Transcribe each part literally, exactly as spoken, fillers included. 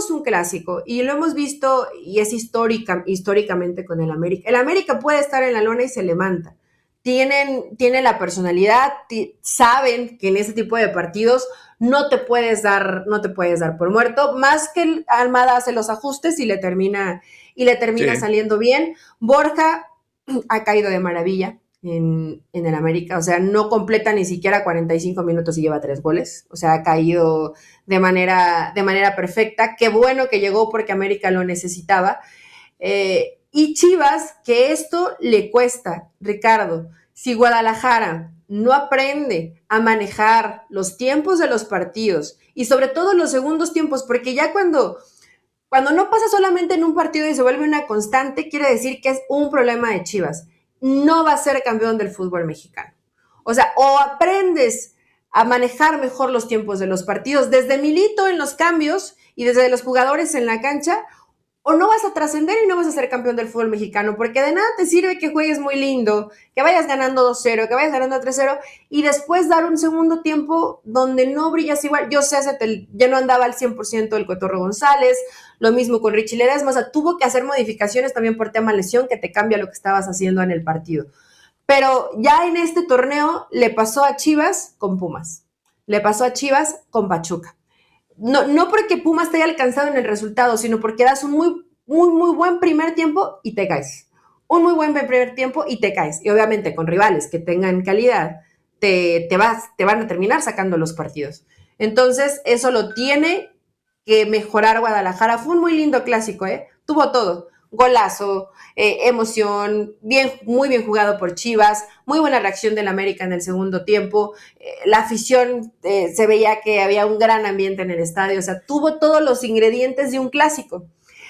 tenemos un clásico y lo hemos visto y es histórica, históricamente con el América. El América puede estar en la lona y se levanta. Tienen, tienen la personalidad, t- saben que en ese tipo de partidos no te puedes dar, no te puedes dar por muerto, más que el Almada hace los ajustes y le termina, y le termina Sí. saliendo bien. Borja ha caído de maravilla en, en el América, o sea, no completa ni siquiera cuarenta y cinco minutos y lleva tres goles, o sea, ha caído de manera, de manera perfecta. Qué bueno que llegó porque América lo necesitaba. Eh, y Chivas, que esto le cuesta, Ricardo, si Guadalajara no aprende a manejar los tiempos de los partidos y sobre todo los segundos tiempos, porque ya cuando, cuando no pasa solamente en un partido y se vuelve una constante, quiere decir que es un problema de Chivas. No va a ser campeón del fútbol mexicano. O sea, o aprendes a manejar mejor los tiempos de los partidos desde Milito en los cambios y desde los jugadores en la cancha, o no vas a trascender y no vas a ser campeón del fútbol mexicano, porque de nada te sirve que juegues muy lindo, que vayas ganando dos cero, que vayas ganando tres cero, y después dar un segundo tiempo donde no brillas igual. Yo sé, ya no andaba al cien por ciento el Cotorro González, lo mismo con Richie Ledesma, o sea, tuvo que hacer modificaciones también por tema lesión, que te cambia lo que estabas haciendo en el partido. Pero ya en este torneo le pasó a Chivas con Pumas, le pasó a Chivas con Pachuca. No, no porque Pumas te haya alcanzado en el resultado, sino porque das un muy, muy, muy buen primer tiempo y te caes. Un muy buen primer tiempo y te caes. Y obviamente con rivales que tengan calidad, te, te, vas, te van a terminar sacando los partidos. Entonces, eso lo tiene que mejorar Guadalajara. Fue un muy lindo clásico, ¿eh? Tuvo todo. Golazo, eh, emoción, bien, muy bien jugado por Chivas, muy buena reacción del América en el segundo tiempo, eh, la afición, eh, se veía que había un gran ambiente en el estadio, o sea, tuvo todos los ingredientes de un clásico.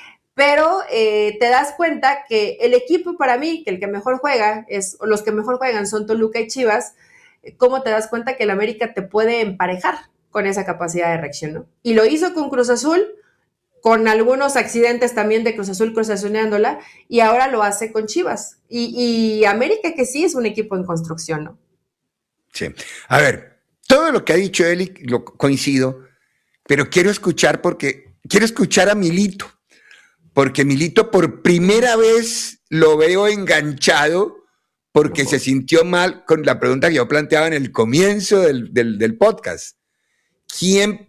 Pero eh, te das cuenta que el equipo para mí, que el que mejor juega, es, o los que mejor juegan son Toluca y Chivas. ¿Cómo te das cuenta que el América te puede emparejar con esa capacidad de reacción, ¿no? Y lo hizo con Cruz Azul, con algunos accidentes también de Cruz Azul cruzazoneándola, y ahora lo hace con Chivas. Y, y América, que sí es un equipo en construcción, ¿no? Sí. A ver, todo lo que ha dicho Eli lo coincido, pero quiero escuchar porque quiero escuchar a Milito, porque Milito por primera vez lo veo enganchado porque se sintió mal con la pregunta que yo planteaba en el comienzo del, del, del podcast. ¿Quién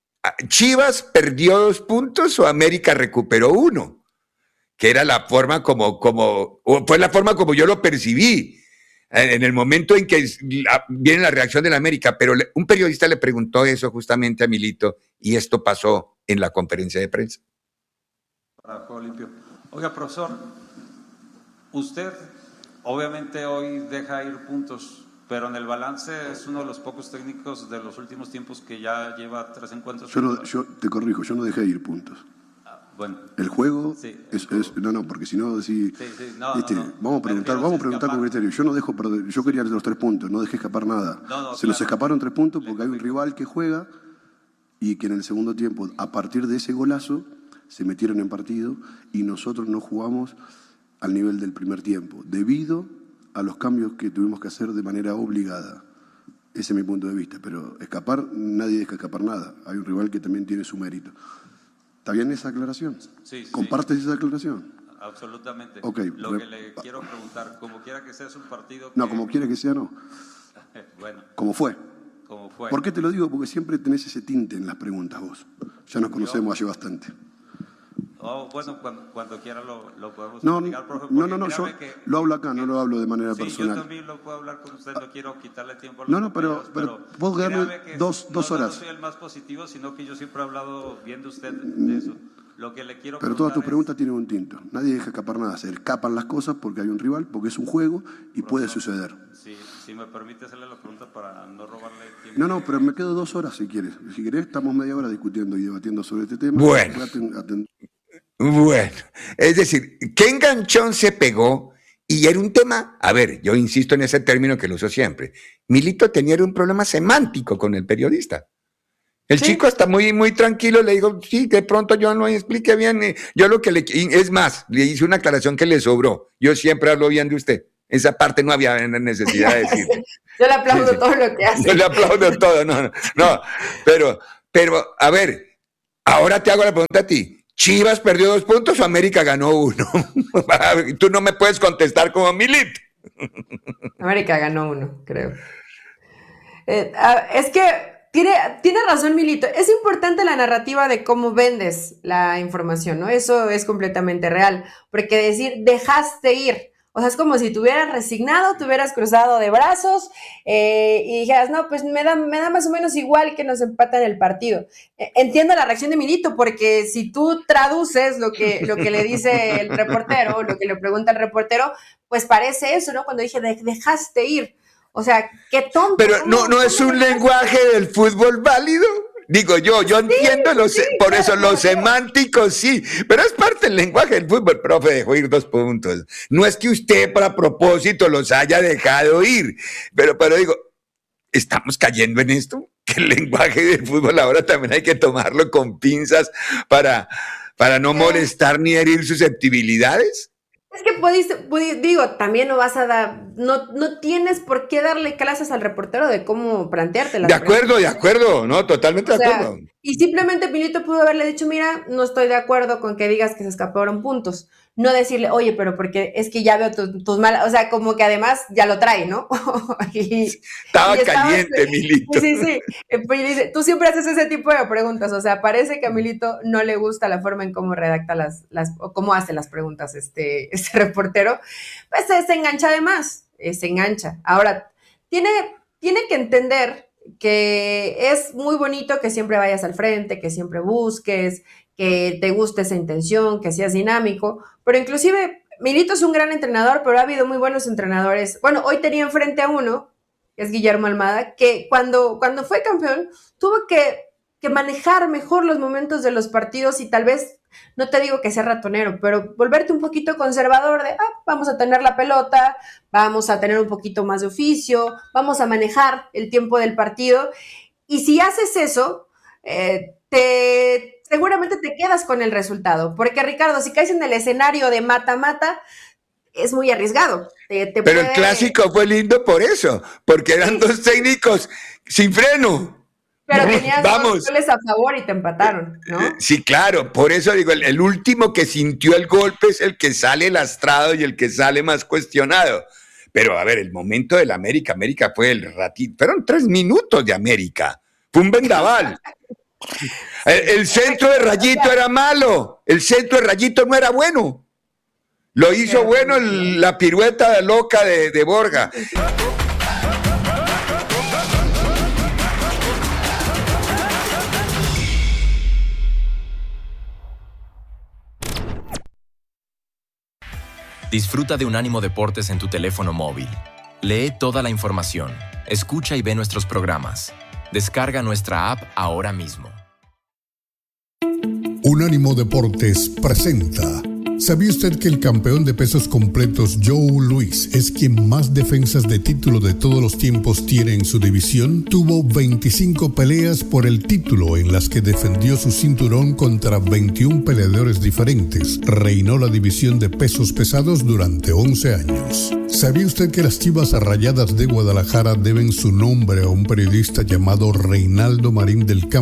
Chivas perdió dos puntos o América recuperó uno? Que era la forma como, como, o fue la forma como yo lo percibí en el momento en que la, viene la reacción de la América, pero le, un periodista le preguntó eso justamente a Milito y esto pasó en la conferencia de prensa. Para Juego Limpio. Oiga, profesor, usted obviamente hoy deja ir puntos, pero en el balance es uno de los pocos técnicos de los últimos tiempos que ya lleva tres encuentros. Yo, no, yo te corrijo, yo no dejé ir puntos. Ah, bueno. El juego, sí, el es, juego. es no, no, porque si no, si, sí, sí, no, este, no, no. vamos a preguntar, vamos a preguntar con criterio. Yo no dejo perder, yo quería los tres puntos, no dejé escapar nada. No, no, Se claro. nos escaparon tres puntos porque hay un rival que juega y que en el segundo tiempo, a partir de ese golazo, se metieron en partido y nosotros no jugamos al nivel del primer tiempo, debido a los cambios que tuvimos que hacer de manera obligada. Ese es mi punto de vista, pero escapar, nadie deja escapar nada. Hay un rival que también tiene su mérito. ¿Está bien esa aclaración? Sí, sí. ¿Compartes esa aclaración? Absolutamente. Okay. Lo que le quiero preguntar, como quiera que sea, es un partido que... No, como quiera que sea, no. Bueno. Como fue. Como fue. ¿Por qué te lo digo? Porque siempre tenés ese tinte en las preguntas vos. Ya nos conocemos hace bastante. Oh, bueno, cuando, cuando quiera lo, lo podemos no, platicar, profe. No, no, no, yo que, lo hablo acá, que, no lo hablo de manera sí, personal. Yo también lo puedo hablar con usted, no quiero quitarle tiempo a los No, no, pero, pero, pero puedo darle dos, dos horas. No soy el más positivo, sino que yo siempre he hablado bien de usted de eso. Lo que le quiero pero todas tus es... preguntas tienen un tinto. Nadie deja escapar nada. Se escapan las cosas porque hay un rival, porque es un juego y profesor, puede suceder. Sí, si me permite hacerle la pregunta para no robarle tiempo. No, no, pero me quedo dos horas si quieres. Si querés, estamos media hora discutiendo y debatiendo sobre este tema. Bueno. Bueno, es decir, ¿qué enganchón se pegó? Y era un tema, a ver, yo insisto en ese término que lo uso siempre. Milito tenía un problema semántico con el periodista. El ¿Sí? chico está muy, muy tranquilo, le digo, sí, de pronto yo no expliqué bien, yo lo que le, es más, le hice una aclaración que le sobró, yo siempre hablo bien de usted, esa parte no había necesidad de decir. Yo le aplaudo sí, sí. todo lo que hace. Yo le aplaudo todo, no, no, no, pero, pero, a ver, Ahora te hago la pregunta a ti. ¿Chivas perdió dos puntos o América ganó uno? Tú no me puedes contestar como Milito. América ganó uno, creo. Eh, es que tiene, tiene razón Milito. Es importante la narrativa de cómo vendes la información, ¿no? Eso es completamente real. Porque decir, dejaste ir. O sea, es como si te hubieras resignado, te hubieras cruzado de brazos eh, y dijeras, no, pues me da, me da más o menos igual que nos empatan el partido. Eh, entiendo la reacción de Milito, porque si tú traduces lo que, lo que le dice el reportero, lo que le pregunta el reportero, pues parece eso, ¿no? Cuando dije, de, dejaste ir. O sea, qué tonto. Pero no, no es un lenguaje del fútbol válido. Digo yo, yo sí, entiendo los, sí, por eso claro, los claro. semánticos sí, pero es parte del lenguaje del fútbol, profe, dejó ir dos puntos. No es que usted para propósito los haya dejado ir, pero, pero digo, ¿estamos cayendo en esto? Que el lenguaje del fútbol ahora también hay que tomarlo con pinzas para, para no molestar ni herir susceptibilidades. Es que pudiste, pudiste, digo, también no vas a dar, no, no tienes por qué darle clases al reportero de cómo plantearte las De acuerdo, preguntas. de acuerdo, no, totalmente o de sea, acuerdo. Y simplemente Milito pudo haberle dicho, mira, no estoy de acuerdo con que digas que se escaparon puntos. No decirle, oye, pero porque es que ya veo tus, tus malas, o sea, como que además ya lo trae, ¿no? y, Estaba y caliente, estabas, Milito. Sí, sí, pues dice, tú siempre haces ese tipo de preguntas, o sea, parece que a Milito no le gusta la forma en cómo redacta las, las o cómo hace las preguntas este, este reportero, pues se, se engancha además, eh, se engancha. Ahora, tiene, tiene que entender que es muy bonito que siempre vayas al frente, que siempre busques, que te guste esa intención, que seas dinámico, pero inclusive Milito es un gran entrenador, pero ha habido muy buenos entrenadores. Bueno, hoy tenía enfrente a uno, que es Guillermo Almada, que cuando, cuando fue campeón tuvo que, que manejar mejor los momentos de los partidos y tal vez, no te digo que sea ratonero, pero volverte un poquito conservador de, ah, vamos a tener la pelota, vamos a tener un poquito más de oficio, vamos a manejar el tiempo del partido. Y si haces eso, eh, te... seguramente te quedas con el resultado, porque Ricardo, si caes en el escenario de mata-mata, es muy arriesgado. Te, te Pero puede... el clásico fue lindo por eso, porque eran sí. dos técnicos sin freno. Pero tenías Vamos. dos goles a favor y te empataron, ¿no? Sí, claro, por eso digo, el, el último que sintió el golpe es el que sale lastrado y el que sale más cuestionado. Pero a ver, el momento del América, América fue el ratito, fueron tres minutos de América, fue un vendaval. El, el centro de Rayito era malo, el centro de Rayito no era bueno. Lo hizo bueno el, la pirueta loca de, de Borja. Disfruta de Unánimo Deportes en tu teléfono móvil. Lee toda la información, escucha y ve nuestros programas. Descarga nuestra app ahora mismo. Unánimo Deportes presenta. ¿Sabía usted que el campeón de pesos completos Joe Louis es quien más defensas de título de todos los tiempos tiene en su división? Tuvo veinticinco peleas por el título en las que defendió su cinturón contra veintiún peleadores diferentes. Reinó la división de pesos pesados durante once años. ¿Sabía usted que las Chivas Rayadas de Guadalajara deben su nombre a un periodista llamado Reinaldo Marín del Campo?